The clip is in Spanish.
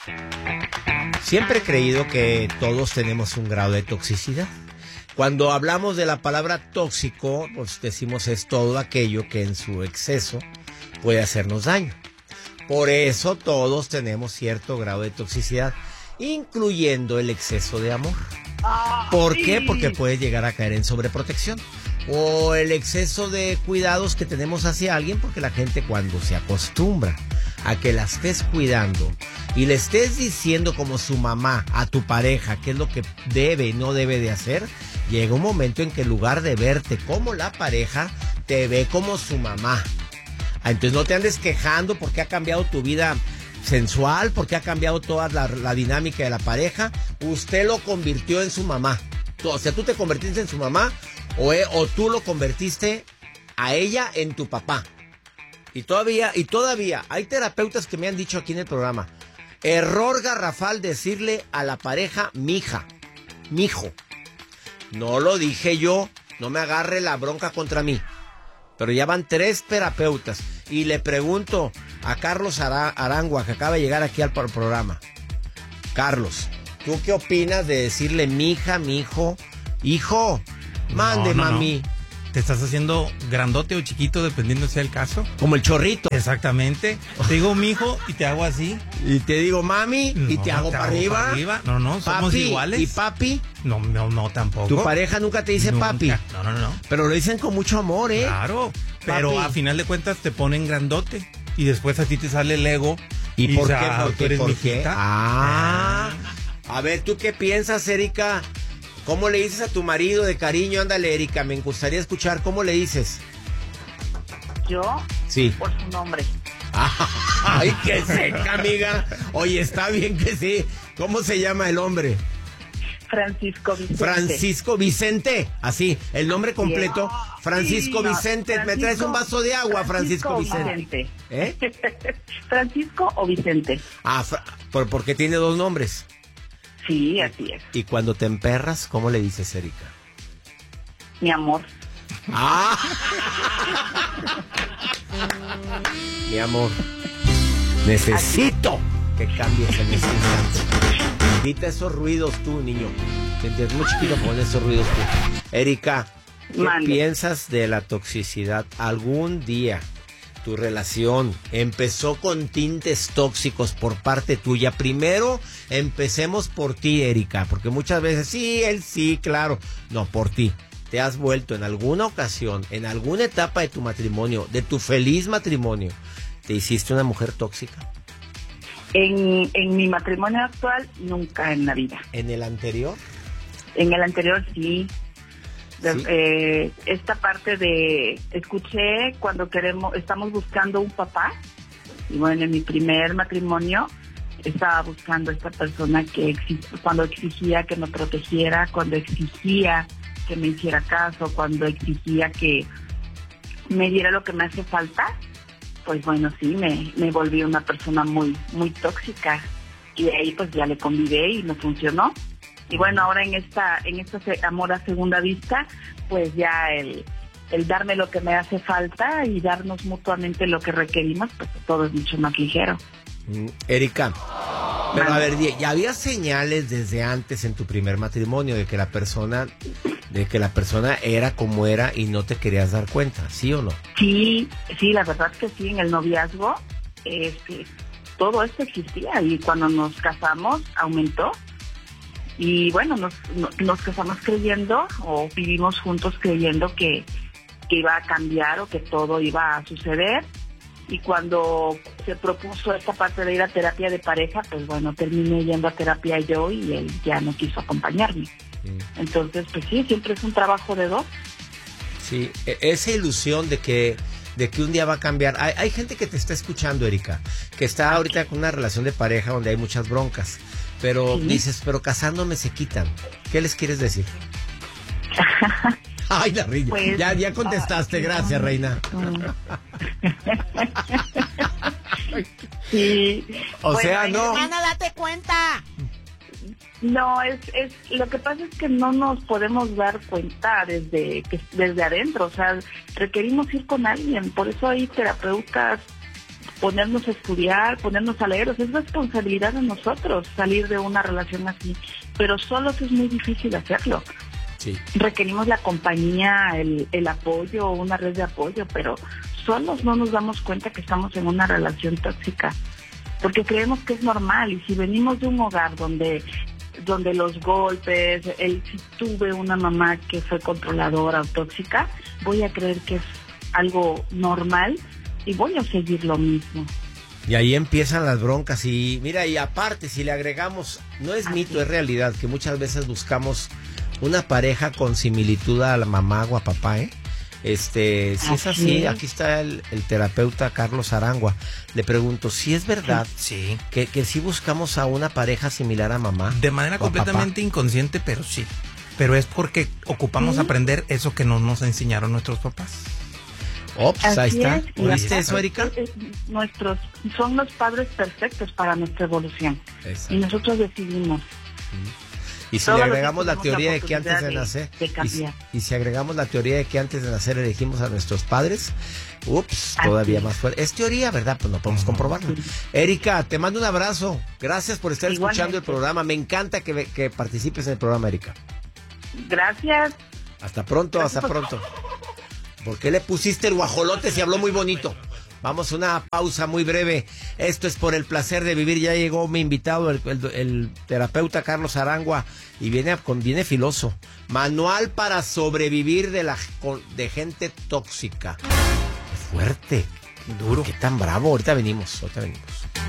Siempre he creído que todos tenemos un grado de toxicidad. Cuando hablamos de la palabra tóxico, pues decimos es todo aquello que en su exceso puede hacernos daño. Por eso todos tenemos cierto grado de toxicidad, incluyendo el exceso de amor. ¿Por qué? Porque puedes llegar a caer en sobreprotección. O el exceso de cuidados que tenemos hacia alguien, porque la gente cuando se acostumbra a que la estés cuidando y le estés diciendo como su mamá a tu pareja qué es lo que debe y no debe de hacer, llega un momento en que en lugar de verte como la pareja, te ve como su mamá. Entonces no te andes quejando porque ha cambiado tu vida sensual, porque ha cambiado toda la dinámica de la pareja. Usted lo convirtió en su mamá. O sea, tú te convertiste en su mamá o tú lo convertiste a ella en tu papá. Y todavía hay terapeutas que me han dicho aquí en el programa, error garrafal decirle a la pareja mija, mijo. No lo dije yo, no me agarre la bronca contra mí. Pero ya van 3 terapeutas. Y le pregunto a Carlos Arangua, que acaba de llegar aquí al programa. Carlos, ¿tú qué opinas de decirle mija, mijo, hijo? Mande, no, mami. No. ¿Te estás haciendo grandote o chiquito dependiendo sea el caso? Como el chorrito. Exactamente. Te digo mijo y te hago así. Y te digo mami y te hago para arriba. No, somos papi, iguales. ¿Y papi? No, tampoco. ¿Tu pareja nunca te dice nunca. Papi? No. Pero lo dicen con mucho amor, ¿eh? Claro, pero papi. A final de cuentas te ponen grandote y después a ti te sale el ego. ¿Y por qué? Tú eres ¿Por qué? A ver, ¿tú qué piensas, Erika? ¿Cómo le dices a tu marido de cariño? Ándale, Erika, me gustaría escuchar. ¿Cómo le dices? ¿Yo? Sí. Por su nombre. ¡Ay, qué seca, amiga! Oye, está bien que sí. ¿Cómo se llama el hombre? Francisco Vicente. Francisco Vicente. Así, el nombre completo. Francisco Vicente. Francisco, ¿me traes un vaso de agua, Francisco Vicente? ¿Eh? ¿Francisco o Vicente? Porque tiene 2 nombres. Sí, así es. Y cuando te emperras, ¿cómo le dices, Erika? Mi amor. Mi amor. Necesito que cambies en este instante. Quita esos ruidos tú, niño. Es muy chiquito poner esos ruidos tú. Erika, ¿qué piensas de la toxicidad? ¿Algún día tu relación empezó con tintes tóxicos por parte tuya? Primero, empecemos por ti, Erika, porque muchas veces, él sí, claro. No, por ti. ¿Te has vuelto en alguna ocasión, en alguna etapa de tu matrimonio, de tu feliz matrimonio, te hiciste una mujer tóxica? En mi matrimonio actual, nunca en la vida. ¿En el anterior? En el anterior, sí. ¿Sí? Esta parte de escuché cuando estamos buscando un papá, y bueno, en mi primer matrimonio estaba buscando a esta persona cuando exigía que me protegiera, cuando exigía que me hiciera caso, cuando exigía que me diera lo que me hace falta, pues bueno, sí, me volví una persona muy, muy tóxica, y de ahí pues ya le convidé y no funcionó. Y bueno, ahora en esta amor a segunda vista, pues ya el darme lo que me hace falta y darnos mutuamente lo que requerimos, pues todo es mucho más ligero. Erika, pero a ver, ya había señales desde antes en tu primer matrimonio de que la persona era como era y no te querías dar cuenta, ¿sí o no? Sí, la verdad que sí, en el noviazgo todo esto existía, y cuando nos casamos aumentó. Y bueno, nos casamos creyendo, o vivimos juntos creyendo que iba a cambiar o que todo iba a suceder. Y cuando se propuso esta parte de ir a terapia de pareja, pues bueno, terminé yendo a terapia yo y él ya no quiso acompañarme. Entonces, pues sí, siempre es un trabajo de 2. Sí, esa ilusión de que un día va a cambiar. Hay gente que te está escuchando, Erika, que está ahorita con una relación de pareja donde hay muchas broncas. Pero dices, pero casándome se quitan. ¿Qué les quieres decir? Ay, la reina. Pues, ya contestaste, gracias, reina. Sí. O sea, no. Hermana, date cuenta. No, lo que pasa es que no nos podemos dar cuenta desde adentro. O sea, requerimos ir con alguien. Por eso hay terapeutas ponernos a estudiar, ponernos a leer. O sea, es responsabilidad de nosotros salir de una relación así, pero solos es muy difícil hacerlo. Sí. Requerimos la compañía, el apoyo, una red de apoyo, pero solos no nos damos cuenta que estamos en una relación tóxica, porque creemos que es normal. Y si venimos de un hogar donde los golpes, si tuve una mamá que fue controladora o tóxica, voy a creer que es algo normal y voy a seguir lo mismo. Y ahí empiezan las broncas. Y mira, y aparte, si le agregamos, no es mito, es realidad, que muchas veces buscamos una pareja con similitud a la mamá o a papá, ¿eh? Si es así, aquí está el terapeuta Carlos Arangua. Le pregunto, ¿si es verdad Sí. que sí buscamos a una pareja similar a mamá? De manera completamente inconsciente, pero sí. Pero es porque ocupamos aprender eso que no nos enseñaron nuestros papás. Pues ahí está. ¿Viste eso, Erika? Son los padres perfectos para nuestra evolución. Exacto. Y nosotros decidimos. Y si Todo le lo que agregamos la tenemos teoría la de que antes de oportunidad nacer, de cambiar. y si agregamos la teoría de que antes de nacer elegimos a nuestros padres, todavía más fuerte. Es teoría, ¿verdad? Pues no podemos comprobarlo. Erika, te mando un abrazo. Gracias por estar escuchando el programa. Me encanta que participes en el programa, Erika. Gracias. Hasta pronto, hasta pronto. ¿Por qué le pusiste el guajolote si habló muy bonito? Vamos a una pausa muy breve. Esto es Por el Placer de Vivir. Ya llegó mi invitado, el terapeuta Carlos Arangua, y viene filoso. Manual para sobrevivir de gente tóxica. Qué fuerte, qué duro, qué tan bravo. Ahorita venimos.